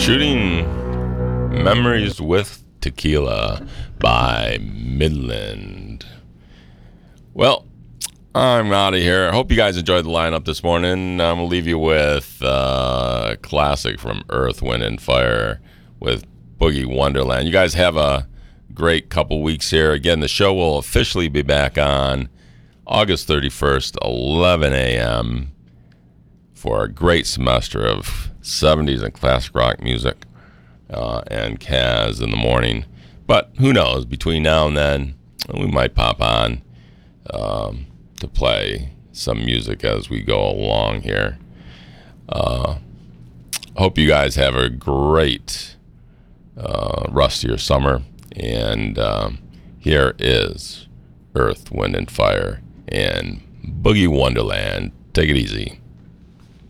Shooting Memories with Tequila by Midland. Well, I'm out of here. I hope you guys enjoyed the lineup this morning. I'm going to leave you with a classic from Earth, Wind, and Fire with Boogie Wonderland. You guys have a great couple weeks here. Again, the show will officially be back on August 31st, 11 a.m. for a great semester of 70s and classic rock music and Kaz in the morning. But who knows? Between now and then, we might pop on to play some music as we go along here. Hope you guys have a great rest of your summer. And here is Earth, Wind, and Fire and Boogie Wonderland. Take it easy.